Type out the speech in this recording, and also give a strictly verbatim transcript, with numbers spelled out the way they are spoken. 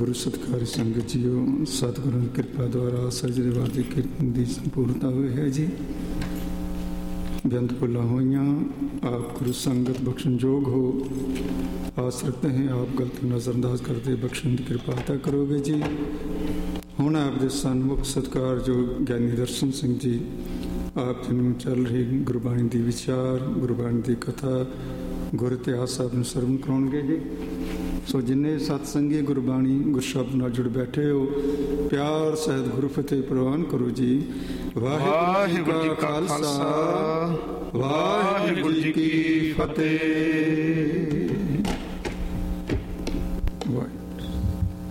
ਗੁਰੂ ਸਤਿਕਾਰੀ ਸੰਗਤ ਜੀਓ, ਸਤਿਗੁਰਾਂ ਦੀ ਕਿਰਪਾ ਦੁਆਰਾ ਸਜਦੇਵਾਰ ਦੀ ਕੀਰਤਨ ਦੀ ਸੰਪੂਰਨਤਾ ਹੋਈ ਹੈ ਜੀ। ਬੇਅੰਤ ਭੁੱਲਾਂ ਹੋਈਆਂ ਆਪ ਗੁਰੂ ਸੰਗਤ ਬਖਸ਼ਣ ਯੋਗ ਹੋ। ਆਸ ਰੱਖते हैं आप गलती नज़रअंदाज करते बख्शਣ ਦੀ ਕਿਰਪਾ ਅਤਾ ਕਰੋਗੇ ਜੀ। ਹੁਣ ਆਪ ਦੇ ਸਨਮੁਖ ਸਤਿਕਾਰਯੋਗ ਗਿਆਨੀ ਦਰਸ਼ਨ ਸਿੰਘ ਜੀ ਆਪ ਜੀ ਨੂੰ ਚੱਲ ਰਹੀ ਗੁਰਬਾਣੀ ਦੀ ਵਿਚਾਰ, ਗੁਰਬਾਣੀ ਦੀ ਕਥਾ, ਗੁਰ ਇਤਿਹਾਸ ਸਾਹਿਬ ਨੂੰ ਸਰਵਣ ਕਰਾਉਣਗੇ ਜੀ। ਸੋ ਜਿੰਨੇ ਸਤਸੰਗੀ ਗੁਰਬਾਣੀ ਗੁਰਸ਼ਬਦ ਨਾਲ ਜੁੜ ਬੈਠੇ ਹੋ, ਪਿਆਰ ਸਹਿਤ ਗੁਰੂ ਫਤਿਹ ਪ੍ਰਵਾਨ ਕਰੋ ਜੀ। ਵਾਹਿਗੁਰੂ ਜੀ ਕਾ ਖਾਲਸਾ, ਵਾਹਿਗੁਰੂ ਜੀ ਕੀ ਫਤਿਹ।